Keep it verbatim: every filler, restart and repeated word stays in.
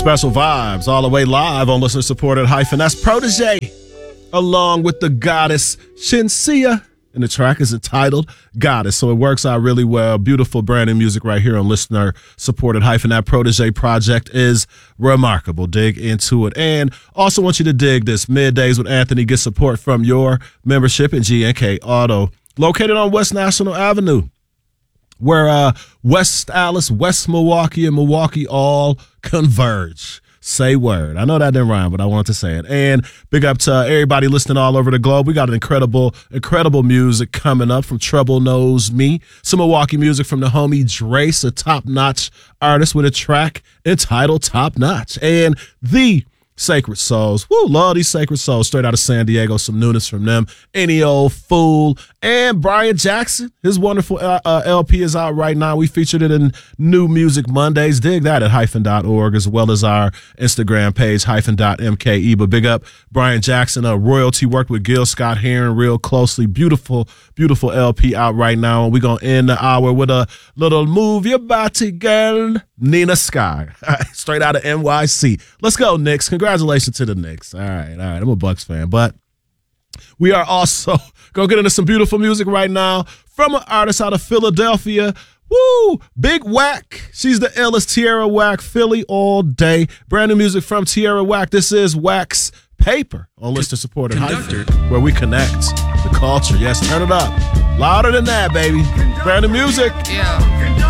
Special vibes all the way live on listener supported hyphen. That's Protege along with the goddess Shinsia. And the track is entitled Goddess. So it works out really well. Beautiful brand new music right here on listener supported hyphen. That Protege project is remarkable. Dig into it. And also want you to dig this. Middays with Anthony. Get support from your membership in G N K Auto. Located on West National Avenue, where uh, West Allis, West Milwaukee, and Milwaukee all converge. Say word. I know that didn't rhyme, but I wanted to say it. And big up to everybody listening all over the globe. We got an incredible, incredible music coming up from Trouble Knows Me. Some Milwaukee music from the homie Drace, a top-notch artist with a track entitled Top Notch. And the Sacred Souls. Woo, love these Sacred Souls. Straight out of San Diego. Some newness from them. Any Old Fool. And Brian Jackson. His wonderful uh, uh, L P is out right now. We featured it in New Music Mondays. Dig that at hyphen dot org as well as our Instagram page, hyphen dot M K E. But big up Brian Jackson. Uh, royalty worked with Gil Scott Heron real closely. Beautiful, beautiful L P out right now. And we're going to end the hour with a little Move Your Body, Girl, Nina Sky. Straight out of N Y C. Let's go, Knicks. Congratulations to the Knicks. All right, all right. I'm a Bucks fan, but we are also going to get into some beautiful music right now from an artist out of Philadelphia. Woo! Big Whack. She's the illest. Tierra Whack. Philly all day. Brand new music from Tierra Whack. This is Wax Paper on listener supported hyphen, where we connect the culture. Yes, turn it up. Louder than that, baby. Brand new music. Yeah.